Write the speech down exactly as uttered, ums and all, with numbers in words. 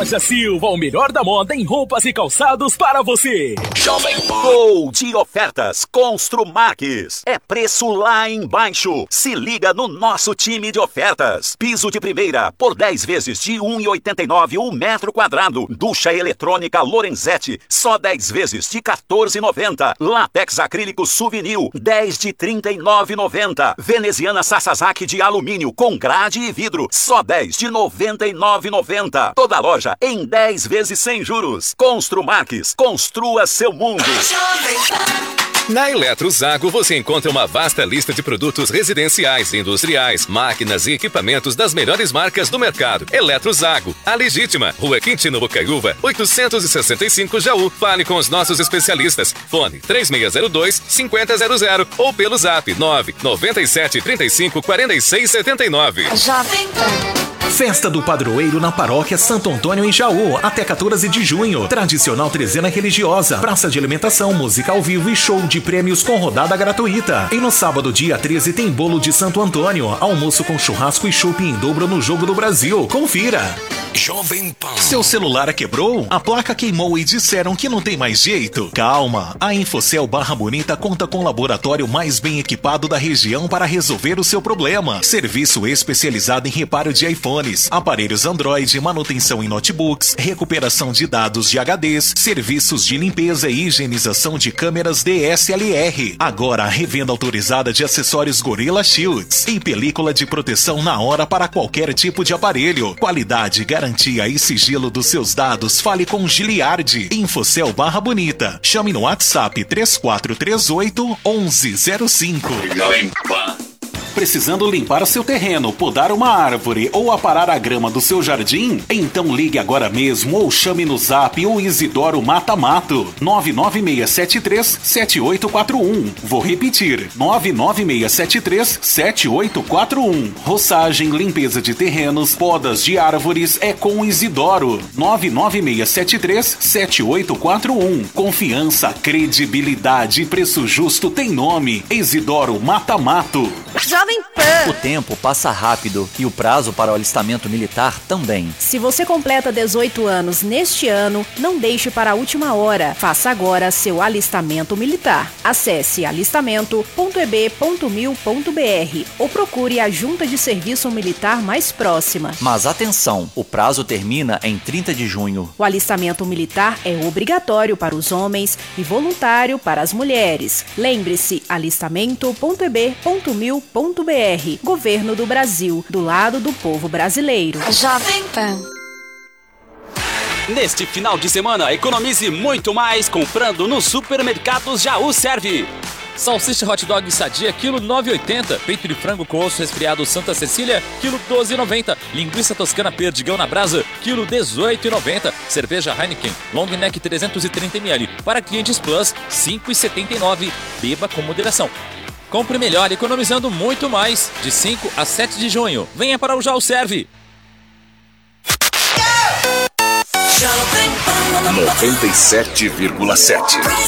Loja Silva, o melhor da moda em roupas e calçados para você. Jovem Pan. Gol de ofertas Construmax. É preço lá embaixo. Se liga no nosso time de ofertas. Piso de primeira por dez vezes de um real e oitenta e nove centavos o metro quadrado. Ducha eletrônica Lorenzetti, só dez vezes de quatorze reais e noventa centavos. Látex acrílico Souvenir, dez de trinta e nove reais e noventa centavos. Veneziana Sasazaki de alumínio com grade e vidro, só dez de noventa e nove reais e noventa centavos. Toda loja em dez vezes sem juros. Construmax, construa seu mundo. Na Eletrozago você encontra uma vasta lista de produtos residenciais, industriais, máquinas e equipamentos das melhores marcas do mercado. Eletrozago, a legítima, Rua Quintino Bocaiúva, oitocentos e sessenta e cinco Jaú. Fale com os nossos especialistas. Fone três seis zero dois, cinco zero zero zero ou pelo zap nove nove sete, três cinco, quatro seis sete nove. Jovem Pan. Festa do Padroeiro na Paróquia Santo Antônio em Jaú, até quatorze de junho. Tradicional trezena religiosa, praça de alimentação, música ao vivo e show de prêmios com rodada gratuita. E no sábado, dia treze, tem bolo de Santo Antônio, almoço com churrasco e chopp em dobro no Jogo do Brasil. Confira! Jovem Pan. Seu celular quebrou? A placa queimou e disseram que não tem mais jeito? Calma! A Infocel Barra Bonita conta com o laboratório mais bem equipado da região para resolver o seu problema. Serviço especializado em reparo de iPhones, aparelhos Android, manutenção em notebooks, recuperação de dados de H Ds, serviços de limpeza e higienização de câmeras D S L R. Agora a revenda autorizada de acessórios Gorilla Shields e película de proteção na hora para qualquer tipo de aparelho. Qualidade, garantia e sigilo dos seus dados. Fale com Giliardi. Infocel Barra Bonita. Chame no WhatsApp três quatro três oito, onze zero cinco. Precisando limpar seu terreno, podar uma árvore ou aparar a grama do seu jardim? Então ligue agora mesmo ou chame no Zap o Isidoro Mata Mato. nove nove seis sete três, sete oito quatro um. Vou repetir. nove nove seis sete três, sete oito quatro um. Roçagem, limpeza de terrenos, podas de árvores é com o Isidoro. nove nove seis sete três, sete oito quatro um. Confiança, credibilidade e preço justo tem nome. Isidoro Mata Mato. Jovem Pan. O tempo passa rápido e o prazo para o alistamento militar também. Se você completa dezoito anos neste ano, não deixe para a última hora. Faça agora seu alistamento militar. Acesse alistamento ponto e b ponto mil ponto b r ou procure a Junta de Serviço Militar mais próxima. Mas atenção, o prazo termina em trinta de junho. O alistamento militar é obrigatório para os homens e voluntário para as mulheres. Lembre-se, alistamento ponto e b ponto mil ponto b r. Governo do Brasil, do lado do povo brasileiro. Jovem Pan. Neste final de semana, economize muito mais comprando nos supermercados Jaú Serve. Salsicha hot dog sadia, quilo nove reais e oitenta centavos. Peito de frango com osso resfriado Santa Cecília, quilo doze reais e noventa centavos. Linguiça toscana perdigão na brasa, quilo dezoito reais e noventa centavos. Cerveja Heineken Long Neck trezentos e trinta mililitros. Para clientes Plus, cinco reais e setenta e nove centavos. Beba com moderação. Compre melhor, economizando muito mais. De cinco a sete de junho. Venha para o Jaú Serve. noventa e sete vírgula sete.